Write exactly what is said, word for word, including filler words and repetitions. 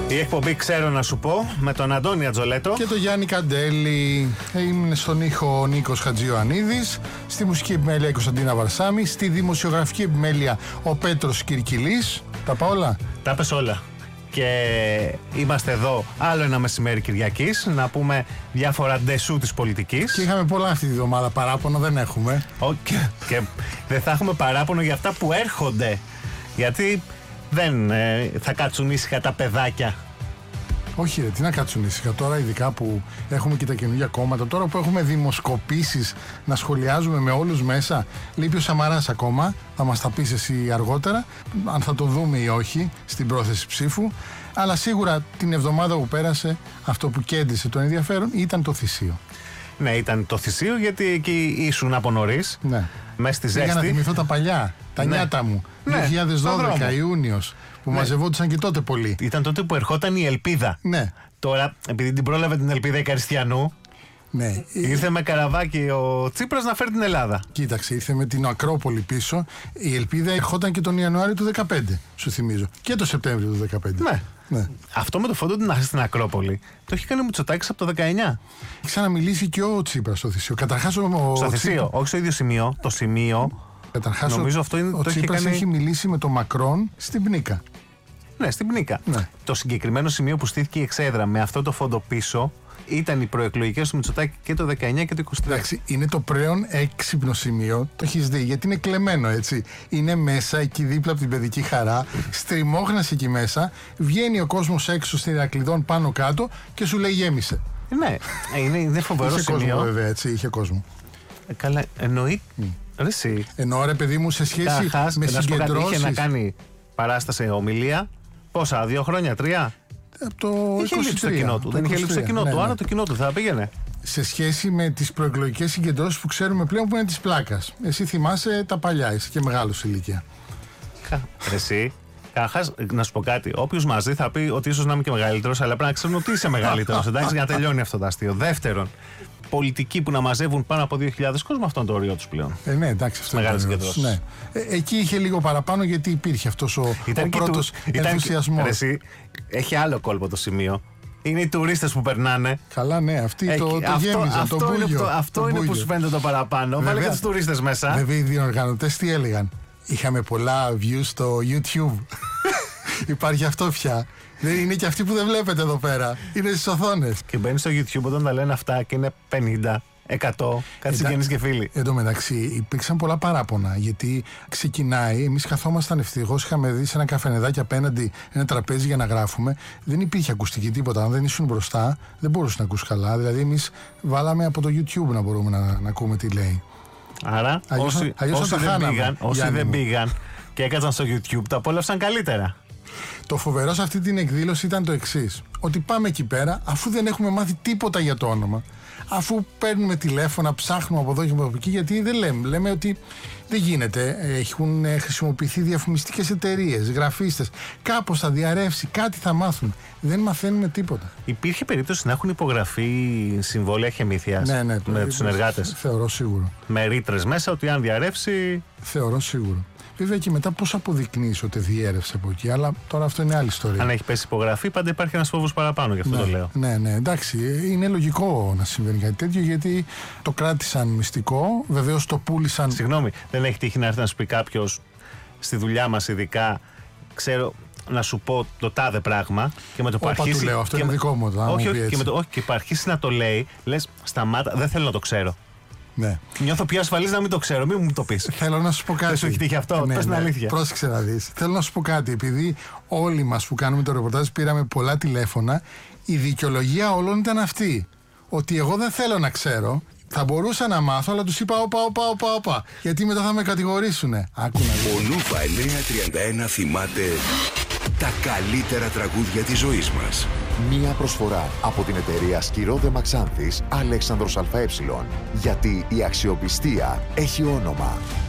Η εκπομπή Ξέρω να σου πω με τον Αντώνη Ατζολέτο και τον Γιάννη Καντέλη. Είναι στον ήχο ο Νίκος Χατζιωαννίδης, στη μουσική επιμέλεια η Κωνσταντίνα Βαρσάμη, στη δημοσιογραφική επιμέλεια ο Πέτρος Κυρκυλής. Τα πάω όλα. Τα πες όλα. Και είμαστε εδώ άλλο ένα μεσημέρι Κυριακής να πούμε διάφορα ντεσού της πολιτικής. Και είχαμε πολλά αυτή τη βδομάδα, παράπονο δεν έχουμε. Okay. Και δεν θα έχουμε παράπονο για αυτά που έρχονται. Γιατί δεν ε, θα κάτσουν ήσυχα τα παιδάκια. Όχι ρε, τι να κάτσουν ήσυχα τώρα, ειδικά που έχουμε και τα καινούργια κόμματα. Τώρα που έχουμε δημοσκοπήσεις να σχολιάζουμε με όλους μέσα. Λείπει ο Σαμαράς ακόμα, θα μας τα πεις εσύ αργότερα, αν θα το δούμε ή όχι στην πρόθεση ψήφου. Αλλά σίγουρα την εβδομάδα που πέρασε, αυτό που κέντρισε το ενδιαφέρον ήταν το θυσίο. Ναι, ήταν το θυσίο γιατί εκεί ήσουν από νωρίς. Ναι. Μέσα στη ζέστη. Για να θυμηθώ τα παλιά, τα ναι. νιάτα μου. Ναι. δύο χιλιάδες δώδεκα Ιούνιος. Που ναι. μαζευόντουσαν και τότε πολύ. Ήταν τότε που ερχόταν η ελπίδα. Ναι. Τώρα, επειδή την πρόλαβε την ελπίδα η Καριστιανού, ναι. ήρθε με καραβάκι ο Τσίπρας να φέρει την Ελλάδα. Κοίταξε, ήρθε με την Ακρόπολη πίσω. Η ελπίδα ερχόταν και τον Ιανουάριο του δεκαπέντε, σου θυμίζω. Και το Σεπτέμβριο του δεκαπέντε. Ναι. Ναι. Αυτό με το φόντο την στην Ακρόπολη το έχει κάνει ο Μητσοτάκης από το δεκαεννιά. Έχει ξαναμιλήσει και ο Τσίπρας στο θυσίο. Καταρχάς ο. Στο θυσίο, όχι στο ίδιο σημείο. Το σημείο. Καταρχάς νομίζω ο, αυτό είναι, ο το Τσίπρας έχει, κάνει... έχει μιλήσει με τον Μακρόν στην Πνίκα. Ναι, στην Πνίκα. Ναι. Το συγκεκριμένο σημείο που στήθηκε η εξέδρα με αυτό το φόντο πίσω ήταν οι προεκλογικές του Μητσοτάκη και το δεκαεννιά και το είκοσι τρία. Εντάξει, είναι το πλέον έξυπνο σημείο. Το έχεις δει, γιατί είναι κλεμμένο έτσι. Είναι μέσα εκεί δίπλα από την παιδική χαρά. Στριμώχνας εκεί μέσα. Βγαίνει ο κόσμος έξω στην Ηρακλειδών πάνω κάτω και σου λέει γέμισε. Ναι, είναι, είναι φοβερό είχε σημείο. Είχε κόσμο βέβαια, έτσι, είχε κόσμο. Ε, καλά, εννοεί. Mm. Ρε εσύ. Εννοώ ρε παιδί μου σε σχέση Καχάς, με συγκεντρώσεις. Είχε να κάνει παράσταση ομιλία. Πόσα, δύο χρόνια, τρία. Από το είχε λείψει το κοινό του. Δεν είχε λείψει το κοινό ναι, του, ναι. άρα το κοινό του θα πήγαινε. Σε σχέση με τις προεκλογικές συγκεντρώσεις που ξέρουμε πλέον που είναι της πλάκας. Εσύ θυμάσαι τα παλιά, είσαι και μεγάλος ηλικία. Εσύ. Καχάς, να σου πω κάτι. Όποιος μαζί θα πει ότι ίσως να είμαι και μεγαλύτερος, αλλά πρέπει να ξέρουν ότι είσαι μεγαλύτερος. Εντάξει, για να τελειώνει αυτό το αστείο. Δεύτερον, πολιτικοί που να μαζεύουν πάνω από δύο χιλιάδες κόσμο, αυτό είναι το όριο τους πλέον. Ε, ναι, εντάξει, αυτό είναι το όριο. Ναι. Ε, εκεί είχε λίγο παραπάνω γιατί υπήρχε αυτός ο, ο πρώτος ενθουσιασμός. Εσύ, έχει άλλο κόλπο το σημείο. Είναι οι τουρίστες που περνάνε. Καλά, ναι, αυτοί ε, το, το αυτό, γέμιζαν, αυτό το είναι, μπούγιο. το, αυτό το είναι μπούγιο. που σου φαίνεται το παραπάνω. Βάλε και τους τουρίστες μέσα. Βέβαια, οι διοργανωτές τι έλεγαν. Είχαμε πολλά views στο YouTube. Υπάρχει αυτό πια. Δεν είναι και αυτοί που δεν βλέπετε εδώ πέρα. Είναι στις οθόνες. Και μπαίνει στο YouTube όταν τα λένε αυτά και είναι πενήντα, εκατό, κάτι συγγενείς και φίλοι. Εν τω μεταξύ υπήρξαν πολλά παράπονα. Γιατί ξεκινάει, εμείς καθόμασταν ευτυχώς, είχαμε δει σε ένα καφενεδάκι απέναντι ένα τραπέζι για να γράφουμε. Δεν υπήρχε ακουστική τίποτα. Αν δεν ήσουν μπροστά, δεν μπορούσε να ακούς καλά. Δηλαδή, εμείς βάλαμε από το YouTube να μπορούμε να, να ακούμε τι λέει. Άρα, αλλιώς, όσοι, αλλιώς όσοι, δεν, πήγαν, όσοι δεν πήγαν και έκατσαν στο YouTube, τα απόλαυσαν καλύτερα. Το φοβερό σε αυτή την εκδήλωση ήταν το εξής. Ότι πάμε εκεί πέρα, αφού δεν έχουμε μάθει τίποτα για το όνομα, αφού παίρνουμε τηλέφωνα, ψάχνουμε από εδώ και από εκεί, γιατί δεν λέμε. Λέμε ότι δεν γίνεται. Έχουν χρησιμοποιηθεί διαφημιστικές εταιρείες, γραφίστες. Κάπως θα διαρρεύσει, κάτι θα μάθουν. Δεν μαθαίνουμε τίποτα. Υπήρχε περίπτωση να έχουν υπογραφεί συμβόλαια χεμήθειας ναι, ναι, με τους συνεργάτες. Θεωρώ σίγουρο. Με ρήτρες μέσα ότι αν διαρρεύσει. Θεωρώ σίγουρο. Βέβαια και μετά πώς αποδεικνύεις ότι διέρευσε από εκεί, αλλά τώρα αυτό είναι άλλη ιστορία. Αν έχει πέσει υπογραφή, πάντα υπάρχει ένας φόβος παραπάνω, γι' αυτό ναι, το λέω. Ναι, ναι, εντάξει. Είναι λογικό να συμβαίνει κάτι τέτοιο γιατί το κράτησαν μυστικό, βεβαίως το πούλησαν. Συγγνώμη, δεν έχει τύχει να έρθει να σου πει κάποιος στη δουλειά μας, ειδικά, ξέρω, να σου πω το τάδε πράγμα και με το που αρχίσει. Του λέω, αυτό είναι με... δικό μου. Το, όχι, όχι, όχι, και με το, όχι, και που αρχίσει να το λέει, λες, σταμάτα, δεν θέλω να το ξέρω. Ναι. Νιώθω πιο ασφαλής να μην το ξέρω, μην μου το πεις. Θέλω να σου πω κάτι. Δεν σου έχει τύχει αυτό, ναι, πες την ναι. αλήθεια. Πρόσεξε να δεις. Θέλω να σου πω κάτι. Επειδή όλοι μας που κάνουμε το ρεπορτάζ πήραμε πολλά τηλέφωνα, η δικαιολογία όλων ήταν αυτή. Ότι εγώ δεν θέλω να ξέρω. Θα μπορούσα να μάθω, αλλά τους είπα όπα, όπα, όπα, όπα. Γιατί μετά θα με κατηγορήσουνε. Άκου να δεις. Ο Νούφα εννιακόσια τριάντα ένα θυμάται τα καλύτερα τραγούδια της ζωής μας. Μία προσφορά από την εταιρεία Σκυρόδε Μαξάνθης Αλέξανδρος ΑΕ. Γιατί η αξιοπιστία έχει όνομα.